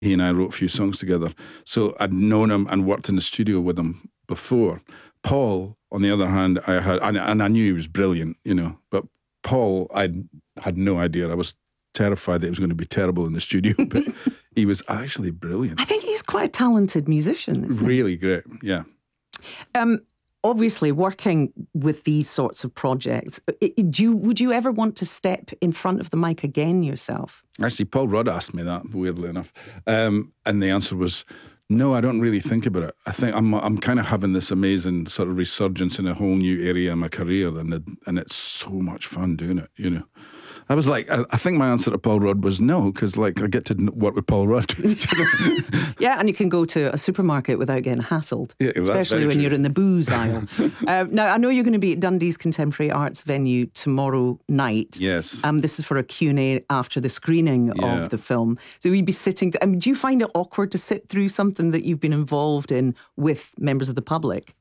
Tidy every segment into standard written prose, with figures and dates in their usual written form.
He and I wrote a few songs together. So I'd known him and worked in the studio with him before. Paul, on the other hand, I knew he was brilliant, but Paul, I had no idea. I was terrified that he was going to be terrible in the studio, but he was actually brilliant. I think he's quite a talented musician, isn't he? Really great, yeah. Obviously, working with these sorts of projects, would you ever want to step in front of the mic again yourself? Actually, Paul Rudd asked me that, weirdly enough. And the answer was, no, I don't really think about it. I think I'm kind of having this amazing sort of resurgence in a whole new area of my career, and it's so much fun doing it, I was like, I think my answer to Paul Rudd was no, because I get to work with Paul Rudd. Yeah, and you can go to a supermarket without getting hassled, yeah, especially when you're in the booze aisle. Now, I know you're going to be at Dundee's Contemporary Arts venue tomorrow night. Yes. This is for a Q&A after the screening of the film. So we'd be sitting... do you find it awkward to sit through something that you've been involved in with members of the public?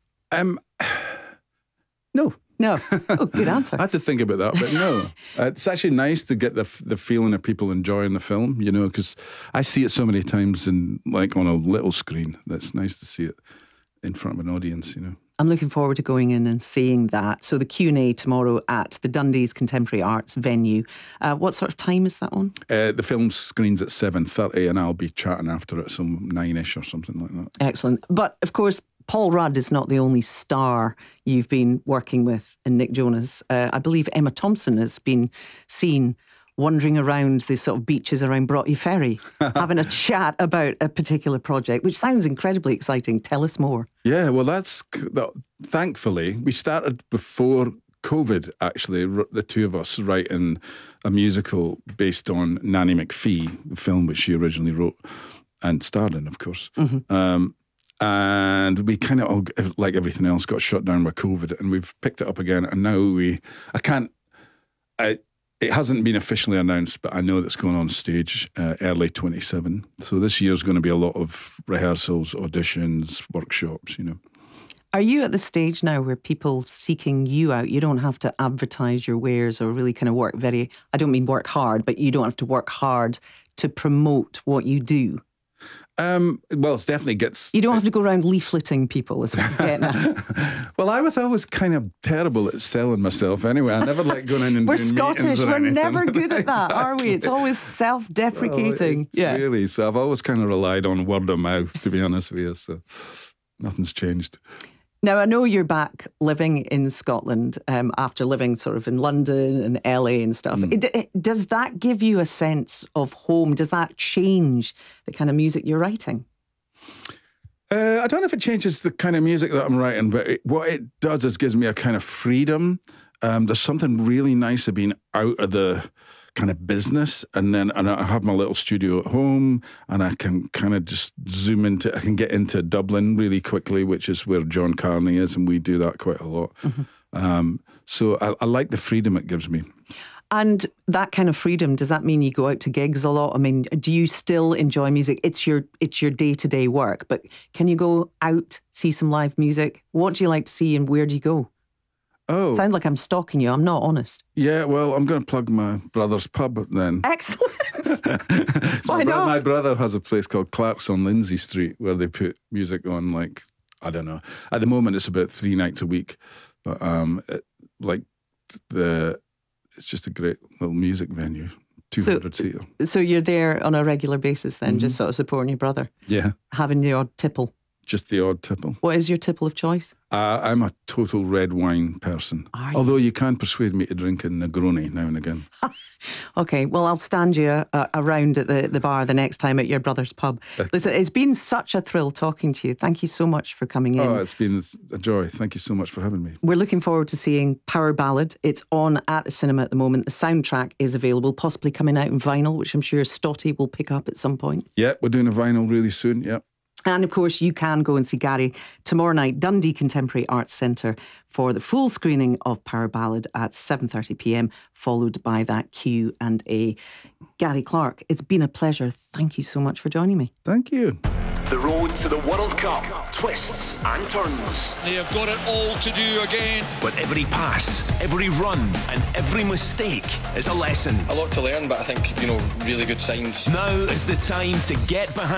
No. No. Oh, good answer. I had to think about that, but no. It's actually nice to get the feeling of people enjoying the film, because I see it so many times on a little screen. That's nice to see it in front of an audience, I'm looking forward to going in and seeing that. So the Q&A tomorrow at the Dundee's Contemporary Arts venue. What sort of time is that on? The film screens at 7:30 and I'll be chatting after it, some 9ish or something like that. Excellent. But of course, Paul Rudd is not the only star you've been working with in Nick Jonas. I believe Emma Thompson has been seen wandering around the sort of beaches around Broughty Ferry, having a chat about a particular project, which sounds incredibly exciting. Tell us more. Yeah, well, thankfully, we started before COVID, actually, the two of us writing a musical based on Nanny McPhee, the film which she originally wrote and starred in, of course. Mm-hmm. And we kind of, like everything else, got shut down by COVID, and we've picked it up again. And now it hasn't been officially announced, but I know that's going on stage early 27. So this year's going to be a lot of rehearsals, auditions, workshops, Are you at the stage now where people seeking you out, you don't have to advertise your wares or really kind of work I don't mean work hard, but you don't have to work hard to promote what you do? Well, it definitely gets... You don't have to go around leafleting people, is what I'm getting at. Well, I was always kind of terrible at selling myself anyway. I never like going in and We're doing Scottish, meetings or we're anything. never good at that, Exactly. are we? It's always self-deprecating. Well, really. So I've always kind of relied on word of mouth, to be honest with you. So nothing's changed. Now, I know you're back living in Scotland after living sort of in London and LA and stuff. Does that give you a sense of home? Does that change the kind of music you're writing? I don't know if it changes the kind of music that I'm writing, but what it does is gives me a kind of freedom. There's something really nice of being out of the kind of business, and I have my little studio at home, and I can kind of just I can get into Dublin really quickly, which is where John Carney is, and we do that quite a lot. Mm-hmm. So I like the freedom it gives me. And that kind of freedom, does that mean you go out to gigs a lot? I mean, do you still enjoy music? It's your day-to-day work, but can you go out, see some live music? What do you like to see and where do you go? Oh. Sound like I'm stalking you. I'm not honest. Yeah, well, I'm going to plug my brother's pub then. Excellent. Why not? My brother has a place called Clark's on Lindsay Street where they put music on, I don't know. At the moment, it's about 3 nights a week. But it's just a great little music venue, 200 seater. So you're there on a regular basis then, just sort of supporting your brother? Yeah. Having the odd tipple? Just the odd tipple. What is your tipple of choice? I'm a total red wine person. Although you can persuade me to drink a Negroni now and again. Okay, well, I'll stand you around at the bar the next time at your brother's pub. Listen, it's been such a thrill talking to you. Thank you so much for coming in. Oh, it's been a joy. Thank you so much for having me. We're looking forward to seeing Power Ballad. It's on at the cinema at the moment. The soundtrack is available, possibly coming out in vinyl, which I'm sure Stotty will pick up at some point. Yeah, we're doing a vinyl really soon, yeah. And of course, you can go and see Gary tomorrow night, Dundee Contemporary Arts Centre, for the full screening of Power Ballad at 7:30 p.m, followed by that Q&A. Gary Clark, it's been a pleasure. Thank you so much for joining me. Thank you. The road to the World Cup, twists and turns. They have got it all to do again. But every pass, every run, and every mistake is a lesson. A lot to learn, but I think, really good signs. Now is the time to get behind